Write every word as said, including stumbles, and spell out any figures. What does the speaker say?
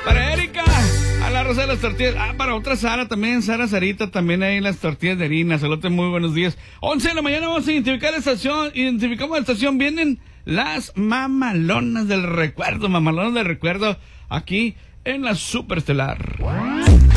Para Erika, a la Rosa de las Tortillas. Ah, para otra Sara también, Sara Sarita, también ahí las tortillas de harina. Saludos, muy buenos días. once de la mañana vamos a identificar la estación. Identificamos la estación. Vienen las mamalonas del recuerdo, mamalonas del recuerdo, aquí en la Superestelar.